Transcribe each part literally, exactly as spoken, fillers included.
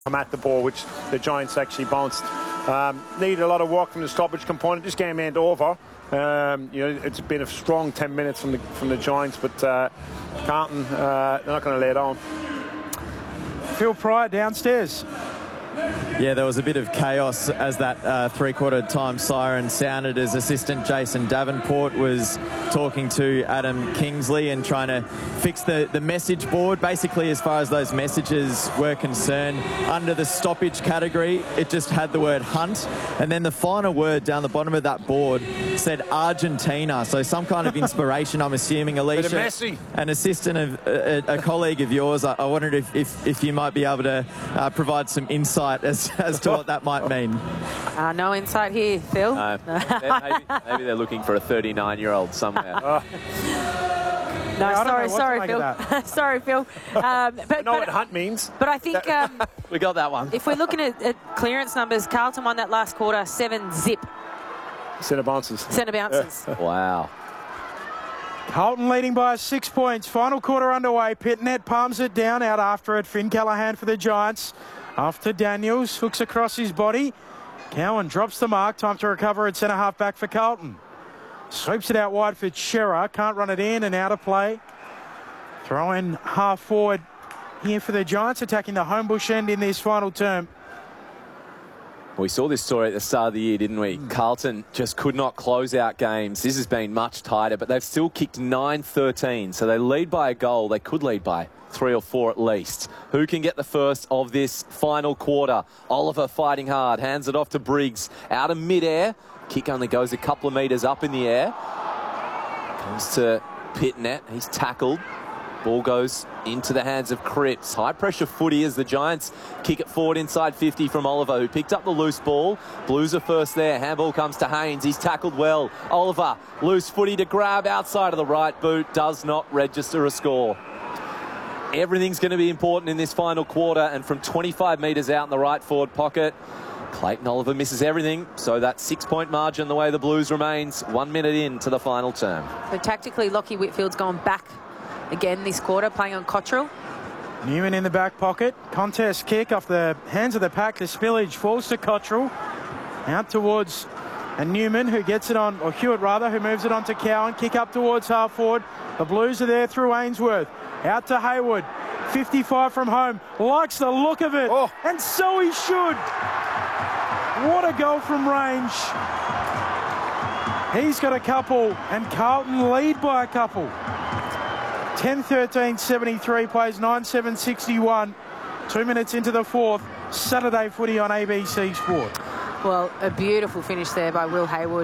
come at the ball, which the Giants actually bounced. Um, needed a lot of work from the stoppage component. This game ain't over. Um, you know, it's been a strong ten minutes from the from the Giants, but uh, Carlton, uh, they're not going to lay down. Phil Pryor downstairs. Yeah, there was a bit of chaos as that uh, three-quarter time siren sounded as assistant Jason Davenport was talking to Adam Kingsley and trying to fix the, the message board. Basically, as far as those messages were concerned, under the stoppage category, it just had the word hunt. And then the final word down the bottom of that board said Argentina. So some kind of inspiration, I'm assuming. Alicia, an assistant of a, a colleague of yours, I, I wondered if, if, if you might be able to uh, provide some insight as, as to what that might mean. Uh, no insight here, Phil. No, maybe, maybe they're looking for a thirty-nine-year-old somewhere. Oh. No, yeah, sorry, sorry, Phil. sorry, Phil. Um, but, I know but, what hunt means. But I think um, we got that one. If we're looking at, at clearance numbers, Carlton won that last quarter seven zip. Centre bounces. Centre bounces. Wow. Carlton leading by six points. Final quarter underway. Pitnet palms it down. Out after it. Finn Callaghan for the Giants. After Daniels. Hooks across his body. Cowan drops the mark. Time to recover at centre half back for Carlton. Sweeps it out wide for Shearer. Can't run it in and out of play. Throw in half forward here for the Giants. Attacking the Homebush end in this final term. We saw this story at the start of the year, didn't we? Mm. Carlton just could not close out games. This has been much tighter, but they've still kicked nine thirteen. So they lead by a goal. They could lead by three or four at least. Who can get the first of this final quarter? Oliver fighting hard. Hands it off to Briggs. Out of mid-air. Kick only goes a couple of metres up in the air. Comes to Pitnet. He's tackled. Ball goes into the hands of Cripps. High pressure footy as the Giants kick it forward inside fifty from Oliver, who picked up the loose ball. Blues are first there. Handball comes to Haynes. He's tackled well. Oliver, loose footy to grab outside of the right boot. Does not register a score. Everything's going to be important in this final quarter, and from twenty-five metres out in the right forward pocket, Clayton Oliver misses everything, so that six-point margin the way the Blues remains one minute into the final term. So tactically, Lockie Whitfield's gone back again this quarter, playing on Cottrell. Newman in the back pocket. Contest kick off the hands of the pack. The spillage falls to Cottrell. Out towards and Newman, who gets it on, or Hewitt rather, who moves it on to Cowan. Kick up towards half forward. The Blues are there through Ainsworth. Out to Hayward. fifty-five from home. Likes the look of it. Oh. And so he should. What a goal from range. He's got a couple, and Carlton lead by a couple. ten thirteen seventy-three, plays nine seven sixty-one. Two minutes into the fourth. Saturday footy on A B C Sport. Well, a beautiful finish there by Will Hayward.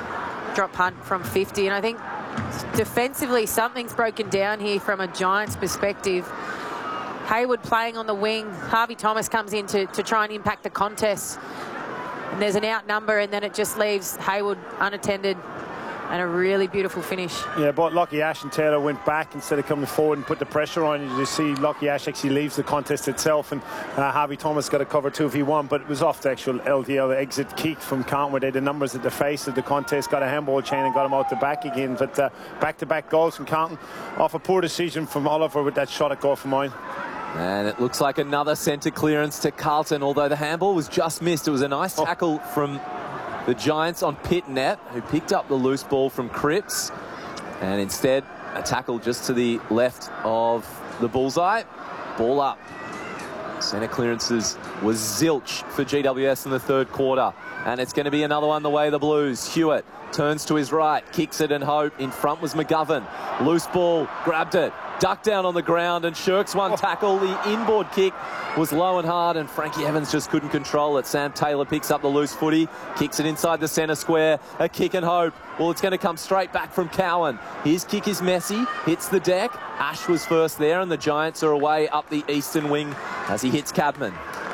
Drop punt from fifty, and I think defensively something's broken down here from a Giants perspective. Hayward playing on the wing. Harvey Thomas comes in to, to try and impact the contest. And there's an out number, and then it just leaves Hayward unattended. And a really beautiful finish. Yeah, but Lockie Ash and Taylor went back instead of coming forward and put the pressure on. You just see Lockie Ash actually leaves the contest itself, and uh, Harvey Thomas got a cover two v one, but it was off the actual L D L exit kick from Carlton, where they had the numbers at the face of the contest, got a handball chain and got him out the back again. But uh, back-to-back goals from Carlton off a poor decision from Oliver with that shot at goal from mine. And it looks like another centre clearance to Carlton, although the handball was just missed. It was a nice tackle oh. from the Giants on Pitnet, who picked up the loose ball from Cripps, and instead a tackle just to the left of the bullseye. Ball up. Centre clearances was zilch for G W S in the third quarter, and it's going to be another one the way the Blues. Hewitt turns to his right, kicks it and hope. In front was McGovern. Loose ball, grabbed it, ducked down on the ground and shirks one tackle. The inboard kick was low and hard, and Frankie Evans just couldn't control it. Sam Taylor picks up the loose footy, kicks it inside the centre square. A kick and hope. Well, it's going to come straight back from Cowan. His kick is messy, hits the deck. Ash was first there, and the Giants are away up the eastern wing as he hits Cabman.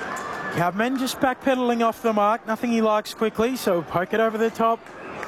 Cabman just backpedaling off the mark. Nothing he likes quickly, so poke it over the top.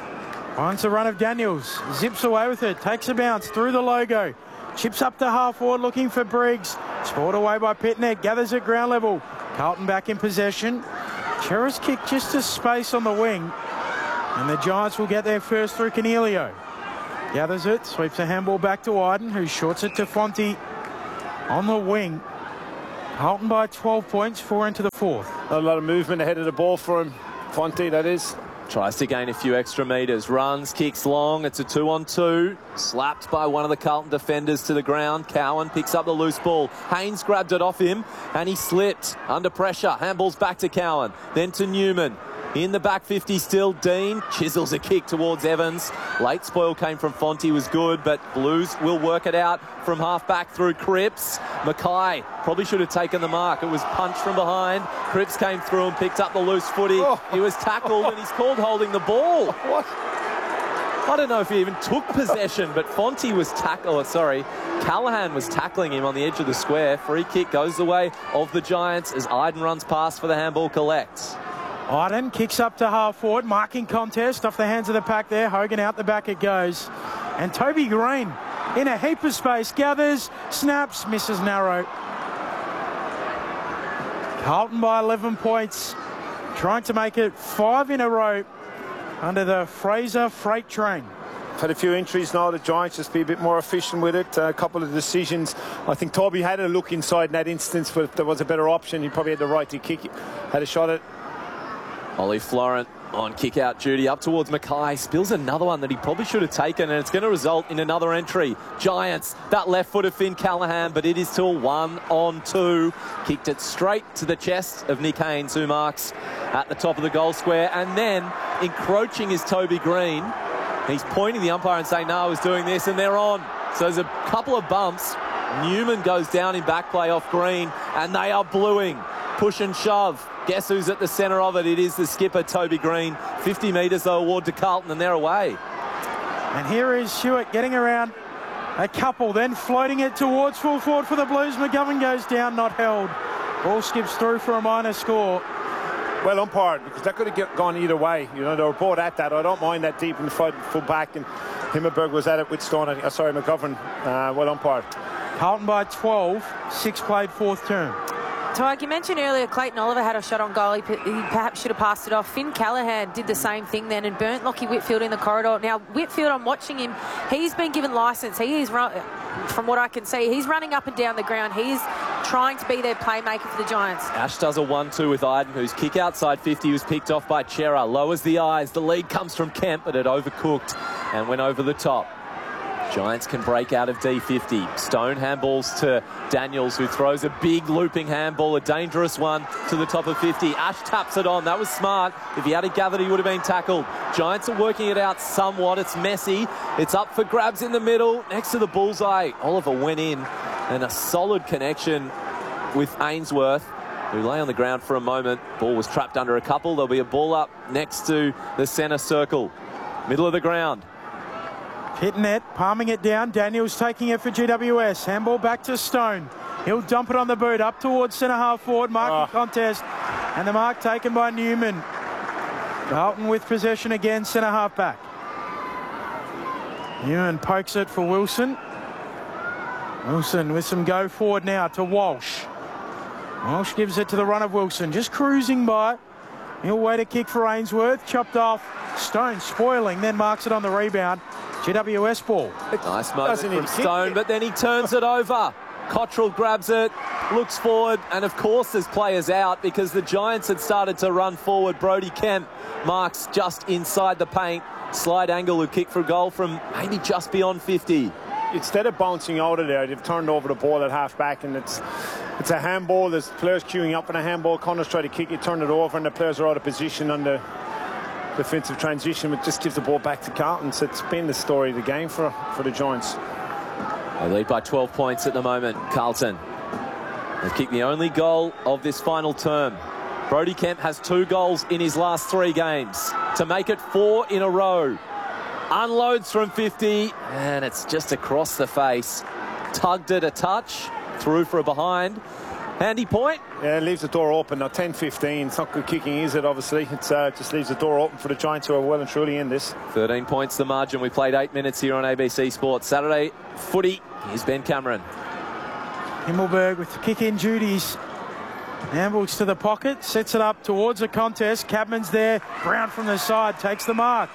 Finds the run of Daniels. Zips away with it. Takes a bounce through the logo. Chips up to half forward looking for Briggs. Spoiled away by Pitnet. Gathers at ground level. Carlton back in possession. Cherris kick just to space on the wing. And the Giants will get there first through Cornelio. Gathers it. Sweeps a handball back to Iden, who shorts it to Fonte on the wing. Halton by twelve points, four into the fourth. Not a lot of movement ahead of the ball for him. Fonte, that is. Tries to gain a few extra metres. Runs, kicks long. It's a two on two. Slapped by one of the Carlton defenders to the ground. Cowan picks up the loose ball. Haynes grabbed it off him and he slipped under pressure. Handball's back to Cowan. Then to Newman. In the back fifty still, Dean chisels a kick towards Evans. Late spoil came from Fonte, was good, but Blues will work it out from half back through Cripps. Mackay probably should have taken the mark. It was punched from behind. Cripps came through and picked up the loose footy. Oh. He was tackled and he's called holding the ball. What? I don't know if he even took possession, but Fonte was tackling, oh, sorry, Callahan was tackling him on the edge of the square. Free kick goes the way of the Giants as Iden runs past for the handball collects. Iden kicks up to half forward, marking contest off the hands of the pack there. Hogan out the back it goes. And Toby Green in a heap of space, gathers, snaps, misses narrow. Carlton by eleven points, trying to make it five in a row under the Fraser freight train. Had a few injuries now, the Giants just be a bit more efficient with it. Uh, a couple of decisions. I think Toby had a look inside in that instance, but if there was a better option, he probably had the right to kick it. Had a shot at Ollie Florent on kick-out duty up towards Mackay. Spills another one that he probably should have taken, and it's going to result in another entry. Giants, that left foot of Finn Callahan, but it is still one on two. Kicked it straight to the chest of Nick Haynes, who marks at the top of the goal square. And then, encroaching is Toby Green. He's pointing the umpire and saying, no, I was doing this, and they're on. So there's a couple of bumps. Newman goes down in back play off Green, and they are bluing. Push and shove. Guess who's at the centre of it? It is the skipper, Toby Green. fifty metres, though, award to Carlton, and they're away. And here is Stewart getting around a couple, then floating it towards full forward for the Blues. McGovern goes down, not held. Ball skips through for a minor score. well umpired, because that could have get, gone either way. You know, they were both at that. I don't mind that deep in the front, full back, and Himmelberg was at it with Stone. Uh, sorry, McGovern. Uh, well umpired. Carlton by twelve, six played fourth term. Tyke, you mentioned earlier Clayton Oliver had a shot on goal. He, he perhaps should have passed it off. Finn Callahan did the same thing then and burnt Lockie Whitfield in the corridor. Now, Whitfield, I'm watching him. He's been given licence. He is, run, from what I can see, he's running up and down the ground. He's trying to be their playmaker for the Giants. Ash does a one two with Iden, whose kick outside fifty was picked off by Chera. Lowers the eyes. The lead comes from Kemp, but it overcooked and went over the top. Giants can break out of D fifty. Stone handballs to Daniels, who throws a big looping handball, a dangerous one to the top of fifty. Ash taps it on. That was smart. If he had it gathered, he would have been tackled. Giants are working it out somewhat. It's messy. It's up for grabs in the middle, next to the bullseye. Oliver went in, and a solid connection with Ainsworth, who lay on the ground for a moment. Ball was trapped under a couple. There'll be a ball up next to the centre circle. Middle of the ground. Hitting it, palming it down. Daniels taking it for G W S. Handball back to Stone. He'll dump it on the boot, up towards centre half forward. Marking oh. contest. And the mark taken by Newman. Carlton with possession again, centre half back. Newman pokes it for Wilson. Wilson with some go forward now to Walsh. Walsh gives it to the run of Wilson. Just cruising by. He'll wait a kick for Ainsworth. Chopped off. Stone spoiling, then marks it on the rebound. G W S ball. Nice moment from Stone, but then he turns it over. Cottrell grabs it, looks forward, and of course there's players out because the Giants had started to run forward. Brody Kemp marks just inside the paint. Slide angle would kick for a goal from maybe just beyond fifty. Instead of bouncing out of there, they've turned over the ball at half back, and it's it's a handball. There's players queuing up in a handball. Connors try to kick it, turn it over, and the players are out of position on the defensive transition, which just gives the ball back to Carlton. So it's been the story of the game for, for the Giants. They lead by twelve points at the moment, Carlton. They've kicked the only goal of this final term. Brody Kemp has two goals in his last three games to make it four in a row. Unloads from fifty, and it's just across the face. Tugged it a touch, through for a behind. Handy point. Yeah, it leaves the door open. Now ten fifteen. It's not good kicking, is it, obviously? It uh, just leaves the door open for the Giants, who are well and truly in this. thirteen points the margin. We played eight minutes here on A B C Sports. Saturday footy. Here's Ben Cameron. Himmelberg with the kick-in duties. Ambles to the pocket, sets it up towards the contest. Cadman's there. Brown from the side takes the mark.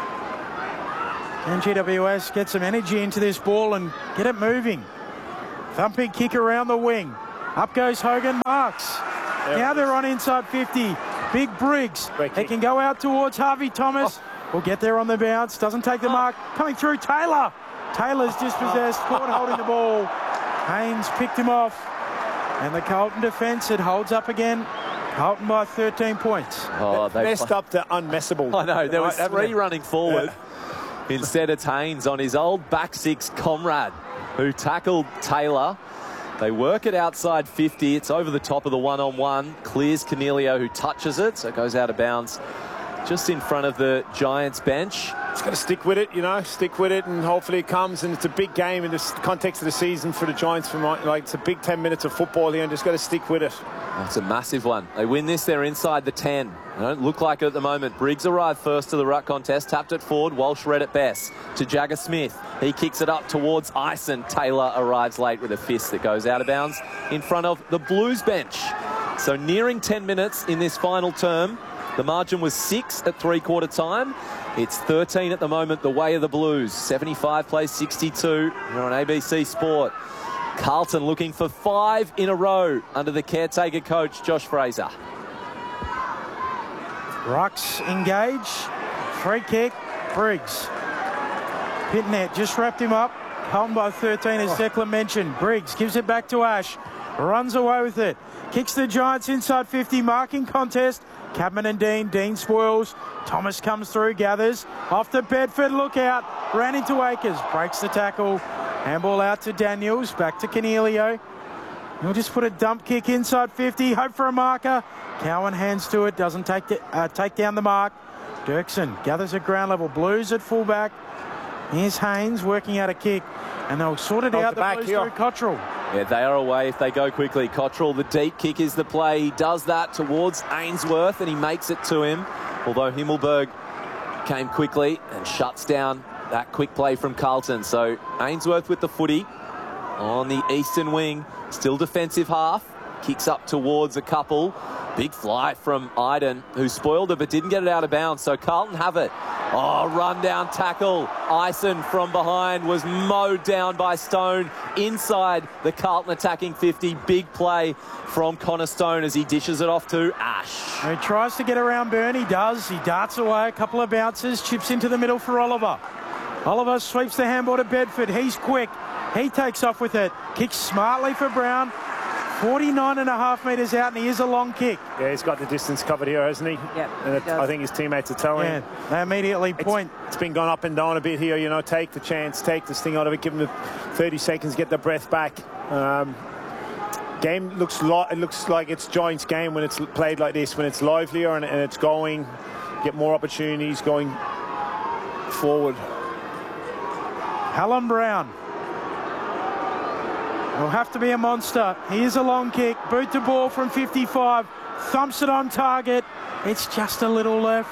And G W S get some energy into this ball and get it moving. Thumping kick around the wing. Up goes Hogan Marks. Yeah, now they're on inside fifty. Big Briggs. They can go out towards Harvey Thomas. Oh. Will get there on the bounce. Doesn't take the oh. mark. Coming through Taylor. Taylor's dispossessed. Ford holding the ball. Haynes picked him off. And the Carlton defence, it holds up again. Carlton by thirteen points. Oh, they messed up the unmessable. I know. There was three running forward. Yeah. Instead, it's Haynes on his old back six comrade who tackled Taylor. They work it outside fifty. It's over the top of the one-on-one. Clears Cornelio, who touches it, so it goes out of bounds just in front of the Giants bench. It's got to stick with it, you know, stick with it, and hopefully it comes. And it's a big game in the context of the season for the Giants. For my, like, it's a big ten minutes of football here, and just got to stick with it. That's a massive one. They win this, they're inside the ten. They don't look like it at the moment. Briggs arrived first to the ruck contest, tapped it forward. Walsh read it best to Jagger Smith. He kicks it up towards Ison. Taylor arrives late with a fist that goes out of bounds in front of the Blues bench. So nearing ten minutes in this final term. The margin was six at three-quarter time. It's thirteen at the moment, the way of the Blues. seventy-five plays sixty-two. You're on A B C Sport. Carlton looking for five in a row under the caretaker coach, Josh Fraser. Rucks engage. Free kick. Briggs. Pitnet just wrapped him up. Carlton by thirteen, as Declan mentioned. Briggs gives it back to Ash. Runs away with it. Kicks the Giants inside fifty. Marking contest. Cadman and Dean. Dean spoils. Thomas comes through, gathers. Off to Bedford, look out. Ran into Akers. Breaks the tackle. Handball out to Daniels. Back to Cornelio. He'll just put a dump kick inside fifty. Hope for a marker. Cowan hands to it. Doesn't take, the, uh, take down the mark. Dirksen gathers at ground level. Blues at fullback. Here's Haynes working out a kick. And they'll sort it Off out the, the the Blues here. through Cottrell. Yeah, they are away if they go quickly. Cottrell, the deep kick is the play. He does that towards Ainsworth and he makes it to him. Although Himmelberg came quickly and shuts down that quick play from Carlton. So Ainsworth with the footy on the eastern wing. Still defensive half. Kicks up towards a couple. Big fly from Iden, who spoiled it but didn't get it out of bounds. So Carlton have it. Oh, run down tackle. Ison from behind was mowed down by Stone inside the Carlton attacking fifty. Big play from Connor Stone as he dishes it off to Ash. He tries to get around Burn. He does. He darts away a couple of bounces. Chips into the middle for Oliver. Oliver sweeps the handball to Bedford. He's quick. He takes off with it. Kicks smartly for Brown. forty-nine and a half metres out, and he is a long kick. Yeah, he's got the distance covered here, hasn't he? Yep, and it, he I think his teammates are telling yeah, him. They immediately point. It's, it's been gone up and down a bit here, you know. Take the chance, take this thing out of it, give him the thirty seconds, get the breath back. Um, game looks lo it looks like it's Giants' game when it's played like this, when it's livelier and, and it's going, get more opportunities going forward. Hallam Brown. Will have to be a monster. Here's a long kick. Boot to ball from fifty-five. Thumps it on target. It's just a little left.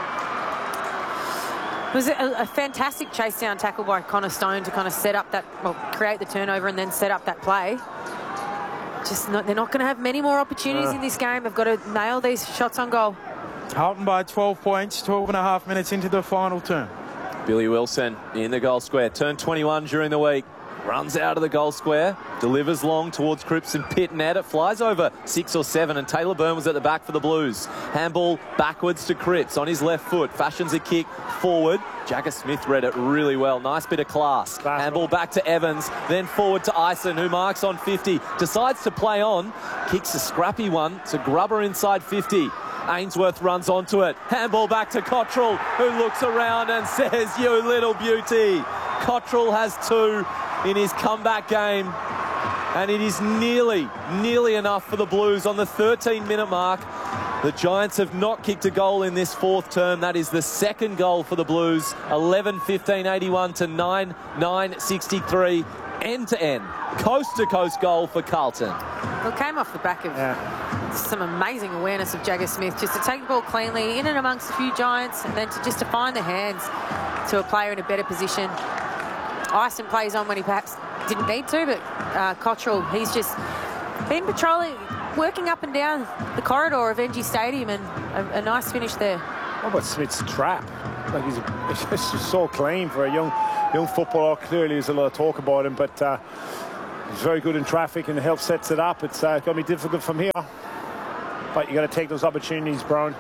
It was a, a fantastic chase down tackle by Connor Stone to kind of set up that, well, create the turnover and then set up that play. Just not, they're not going to have many more opportunities uh. in this game. They've got to nail these shots on goal. Carlton by twelve points, twelve and a half minutes into the final term. Billy Wilson in the goal square. Turned twenty-one during the week. Runs out of the goal square, delivers long towards Cripps and Pitnet. It flies over six or seven, and Taylor Byrne was at the back for the Blues. Handball backwards to Cripps on his left foot. Fashions a kick forward. Jagger Smith read it really well. Nice bit of class. Basketball. Handball back to Evans, then forward to Ison, who marks on fifty. Decides to play on. Kicks a scrappy one to Grubber inside fifty. Ainsworth runs onto it. Handball back to Cottrell, who looks around and says, "You little beauty." Cottrell has two in his comeback game, and it is nearly, nearly enough for the Blues on the thirteen minute mark. The Giants have not kicked a goal in this fourth term. That is the second goal for the Blues. eleven fifteen eighty-one to nine nine sixty-three. End to end. Coast to coast goal for Carlton. Well, it came off the back of yeah. some amazing awareness of Jagger Smith, just to take the ball cleanly in and amongst a few Giants, and then to just to find the hands to a player in a better position. Ison plays on when he perhaps didn't need to, but uh, Cottrell, he's just been patrolling, working up and down the corridor of N G Stadium, and a, a nice finish there. What about Smith's trap? Like he's, he's just so clean for a young young footballer. Clearly, there's a lot of talk about him, but uh, He's very good in traffic and helps sets it up. It's uh, going to be difficult from here. But you got to take those opportunities, Brown.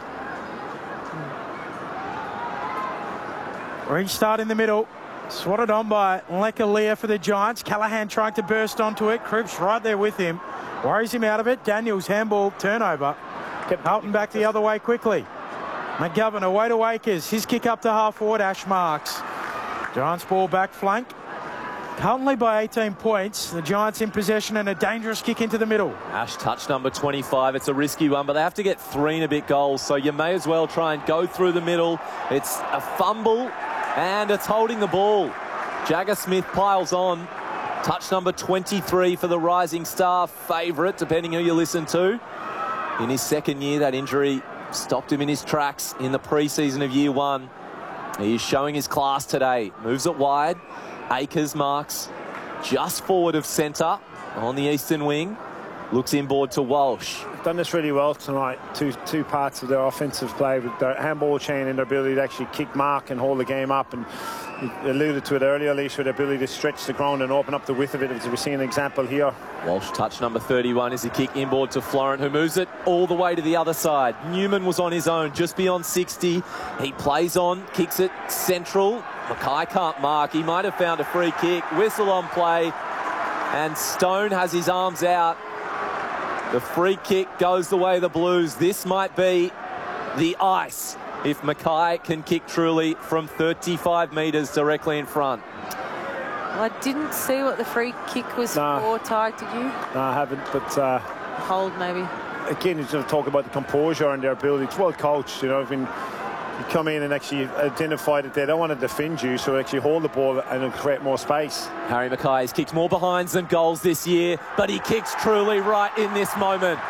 Restart in the middle. Swatted on by Lekalia for the Giants. Callaghan trying to burst onto it. Cripps right there with him. Worries him out of it. Daniels handball turnover. Carlton back the other way quickly. McGovern away to Wakers. His kick up to half forward. Ash marks. Giants ball back flank. Carlton lead by eighteen points. The Giants in possession and a dangerous kick into the middle. Ash touch number twenty-five. It's a risky one, but they have to get three and a bit goals, so you may as well try and go through the middle. It's a fumble, and it's holding the ball. Jagger Smith piles on. Touch number twenty-three for the Rising Star favourite, depending who you listen to. In his second year, that injury stopped him in his tracks in the pre-season of year one. He is showing his class today. Moves it wide. Akers marks just forward of centre on the eastern wing. Looks inboard to Walsh. Done this really well tonight. Two two parts of their offensive play with their handball chain and their ability to actually kick mark and hold the game up. And you alluded to it earlier, Alicia, the ability to stretch the ground and open up the width of it, as we see an example here. Walsh touch number thirty-one is a kick inboard to Florent, who moves it all the way to the other side. Newman was on his own just beyond sixty. He plays on, kicks it central. Mackay can't mark. He might have found a free kick. Whistle on play. And Stone has his arms out. The free kick goes the way of the Blues. This might be the ice if Mackay can kick truly from thirty-five metres directly in front. Well, I didn't see what the free kick was nah. for, Ty, did you? No, I haven't, but... Uh, Hold, maybe. Again, you just talk about the composure and their ability. It's well coached, you know. I mean, you come in and actually identify that they don't want to defend you, so actually hold the ball and create more space. Harry Mackay has kicked more behinds than goals this year, but he kicks truly right in this moment.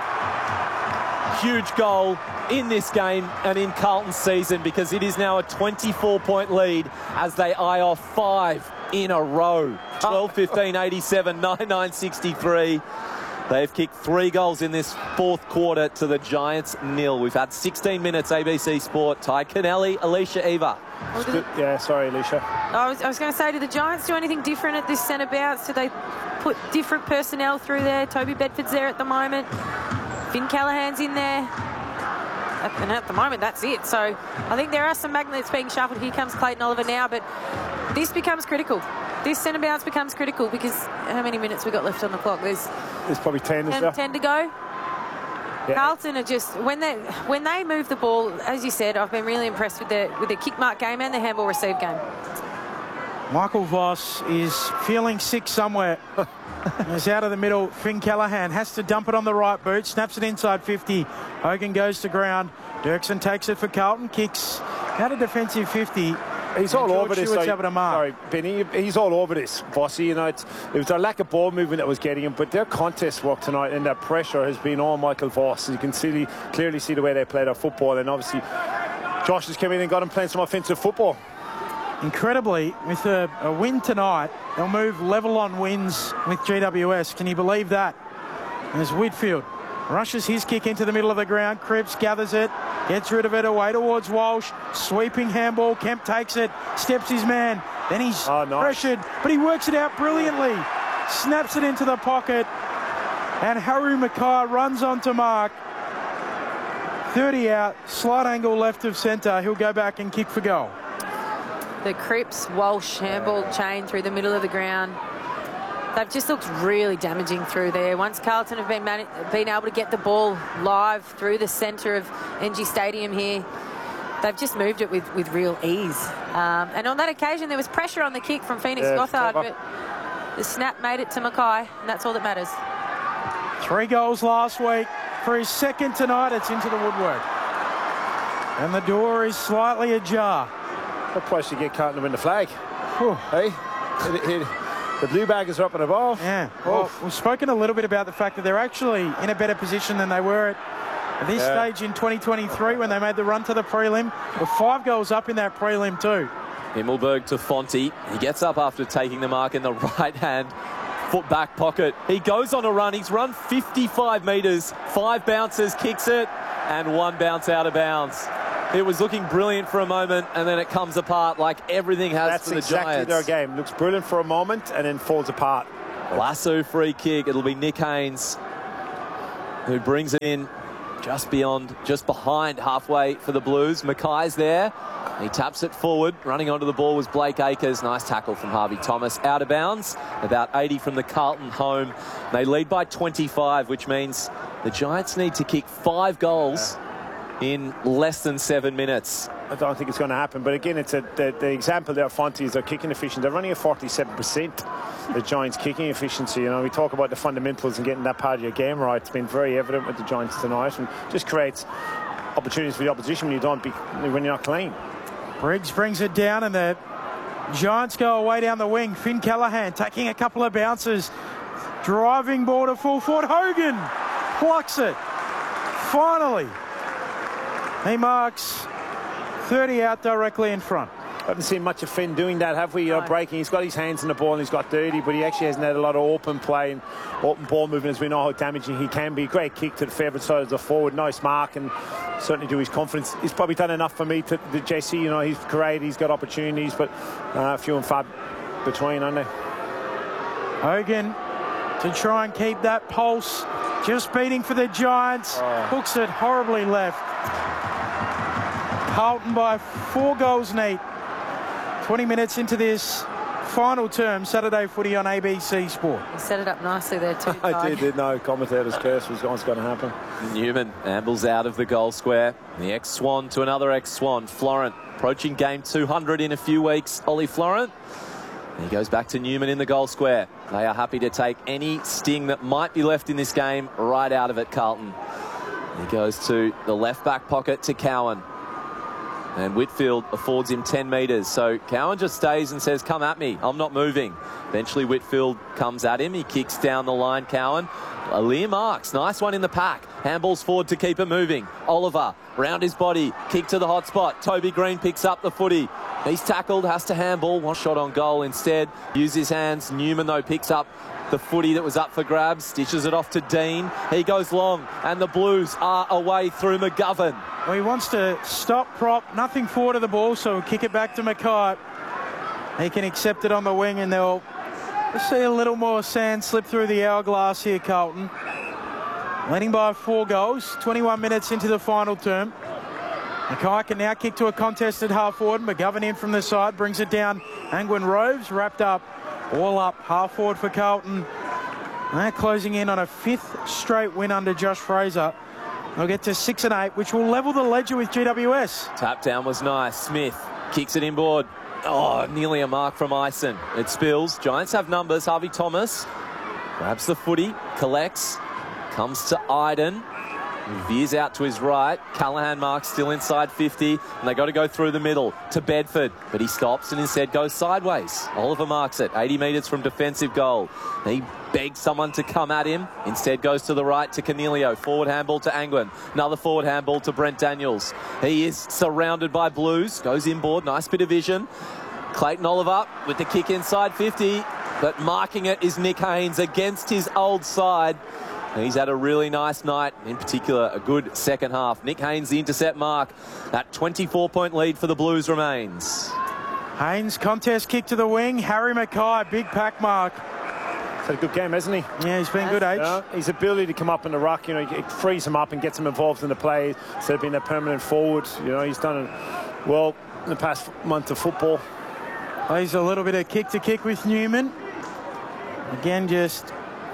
Huge goal in this game and in Carlton's season, because it is now a twenty-four point lead as they eye off five in a row. twelve fifteen eighty-seven, nine nine sixty-three. They've kicked three goals in this fourth quarter to the Giants nil. We've had sixteen minutes A B C Sport. Ty Kennelly, Alicia Eva. Yeah, sorry, Alicia. I was, I was going to say, did the Giants do anything different at this centre bounce? Did they put different personnel through there? Toby Bedford's there at the moment. Finn Callahan's in there. And at the moment, that's it. So I think there are some magnets being shuffled. Here comes Clayton Oliver now, but this becomes critical. This centre bounce becomes critical because how many minutes we got left on the clock? There's, There's probably ten, ten, ten to go. Yeah. Carlton are just, when they when they move the ball, as you said, I've been really impressed with the with the kick mark game and the handball receive game. Michael Voss is feeling sick somewhere. He's out of the middle. Finn Callahan has to dump it on the right boot. Snaps it inside fifty. Hogan goes to ground. Dirksen takes it for Carlton. Kicks out of defensive fifty. He's all over this. Like, sorry, Benny. He's all over this, Bossy. You know, it's, it was their lack of ball movement that was getting him, but their contest work tonight and their pressure has been on Michael Voss. You can see, clearly see the way they play their football, and obviously Josh has come in and got him playing some offensive football. Incredibly, with a, a win tonight, they'll move level on wins with G W S. Can you believe that? And there's Whitfield. Rushes his kick into the middle of the ground. Cripps gathers it, gets rid of it away towards Walsh. Sweeping handball. Kemp takes it, steps his man. Then he's oh, nice. pressured, but he works it out brilliantly. Snaps it into the pocket. And Harry Mackay runs onto mark. thirty out, slight angle left of centre. He'll go back and kick for goal. The Cripps Walsh handball chain through the middle of the ground. They've just looked really damaging through there. Once Carlton have been been able to get the ball live through the centre of N G Stadium here, they've just moved it with, with real ease. Um, and on that occasion, there was pressure on the kick from Phoenix yeah, Gothard, but the snap made it to Mackay, and that's all that matters. Three goals last week. For his second tonight, it's into the woodwork. And the door is slightly ajar. What place you get Carlton to win the flag? Whew. Hey, it, it, the blue baggers are up and above. Yeah. Well, oh. we've spoken a little bit about the fact that they're actually in a better position than they were at, at this yeah. stage in twenty twenty-three when they made the run to the prelim. With five goals up in that prelim too. Himmelberg to Fonte. He gets up after taking the mark in the right hand foot back pocket. He goes on a run. He's run fifty-five metres, five bounces, kicks it, and one bounce out of bounds. It was looking brilliant for a moment, and then it comes apart like everything has That's for the exactly Giants. Their game. Looks brilliant for a moment, and then falls apart. Lasso free kick. It'll be Nick Haynes who brings it in just beyond, just behind halfway for the Blues. Mackay's there. He taps it forward. Running onto the ball was Blake Acres. Nice tackle from Harvey Thomas. Out of bounds. About eighty from the Carlton home. They lead by twenty-five, which means the Giants need to kick five goals in less than seven minutes. I don't think it's going to happen. But again, it's a, the, the example there, Fonte, is their kicking efficiency. They're running at forty-seven percent. The Giants' kicking efficiency. You know, we talk about the fundamentals and getting that part of your game right. It's been very evident with the Giants tonight, and just creates opportunities for the opposition when you don't be, when you're not clean. Briggs brings it down, and the Giants go away down the wing. Finn Callaghan taking a couple of bounces, driving ball to full forward. Hogan plucks it. Finally, he marks thirty out directly in front. I haven't seen much of Finn doing that, have we? You know, breaking. He's got his hands in the ball and he's got dirty, but he actually hasn't had a lot of open play and open ball movement, as we know how damaging he can be. Great kick to the favourite side of the forward. Nice mark, and certainly to his confidence. He's probably done enough for me to, to Jesse. You know, he's great. He's got opportunities, but uh, few and far between, aren't they? Hogan to try and keep that pulse. Just beating for the Giants. Oh. Hooks it horribly left. Carlton by four goals neat. twenty minutes into this final term, Saturday footy on A B C Sport. You set it up nicely there too. I did, didn't know. Commentator's curse was going to happen. Newman ambles out of the goal square. The ex-Swan to another ex-Swan. Florent approaching game two hundred in a few weeks. Ollie Florent. And he goes back to Newman in the goal square. They are happy to take any sting that might be left in this game right out of it, Carlton. He goes to the left back pocket to Cowan. And Whitfield affords him ten metres. So Cowan just stays and says, come at me. I'm not moving. Eventually Whitfield comes at him. He kicks down the line, Cowan. Liam Marks, nice one in the pack. Handballs forward to keep it moving. Oliver, round his body, kick to the hot spot. Toby Green picks up the footy. He's tackled, has to handball. One shot on goal instead. Use his hands. Newman, though, picks up the footy that was up for grabs. Stitches it off to Dean. He goes long, and the Blues are away through McGovern. Well, he wants to stop prop. Nothing forward of the ball, so we'll kick it back to Mackay. He can accept it on the wing, and they'll see a little more sand slip through the hourglass here, Carlton. Leading by four goals, twenty-one minutes into the final term. Mackay can now kick to a contested half forward. McGovern in from the side, brings it down. Angwin Roves wrapped up, all up, half forward for Carlton. They're closing in on a fifth straight win under Josh Fraser. They'll get to six and eight, which will level the ledger with G W S. Tap down was nice. Smith kicks it inboard. Oh, nearly a mark from Ison. It spills. Giants have numbers. Harvey Thomas grabs the footy, collects, comes to Iden. Veers out to his right. Callaghan marks still inside fifty, and they got to go through the middle to Bedford, but he stops and instead goes sideways. Oliver marks it, eighty metres from defensive goal. He begs someone to come at him, instead goes to the right to Canelio. Forward handball to Angwin. Another forward handball to Brent Daniels. He is surrounded by Blues, goes inboard, nice bit of vision. Clayton Oliver with the kick inside fifty, but marking it is Nick Haynes against his old side. He's had a really nice night, in particular a good second half. Nick Haynes, the intercept mark. That twenty-four point lead for the Blues remains. Haynes, contest kick to the wing. Harry Mackay, big pack mark. He's had a good game, hasn't he? Yeah, he's been good, H. Yeah, his ability to come up in the ruck, you know, it frees him up and gets him involved in the play instead of being a permanent forward. You know, he's done it well in the past month of football. Plays a little bit of kick to kick with Newman. Again, just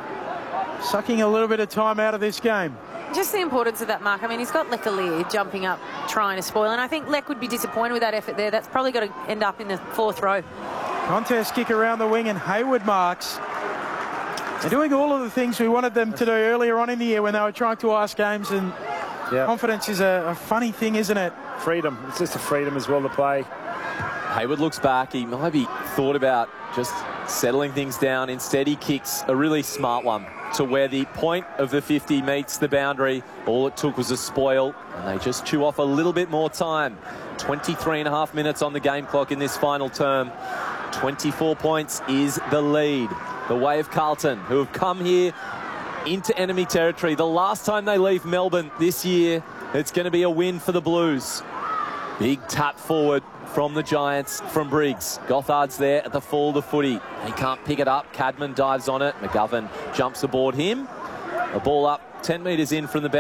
sucking a little bit of time out of this game. Just the importance of that mark. I mean, he's got Lecalier jumping up, trying to spoil, and I think Lec would be disappointed with that effort there. That's probably got to end up in the fourth row. Contest kick around the wing, and Hayward marks. They're doing all of the things we wanted them to do earlier on in the year when they were trying to ask games, and yep. Confidence is a, a funny thing, isn't it? Freedom. It's just a freedom as well to play. Hayward looks back. He maybe thought about just settling things down. Instead, he kicks a really smart one to where the point of the fifty meets the boundary. All it took was a spoil, and they just chew off a little bit more time. twenty-three and a half minutes on the game clock in this final term. twenty-four points is the lead. The way of Carlton, who have come here into enemy territory. The last time they leave Melbourne this year, it's going to be a win for the Blues. Big tap forward from the Giants, from Briggs. Gothard's there at the full of the footy. He can't pick it up. Cadman dives on it. McGovern jumps aboard him. A ball up ten metres in from the boundary.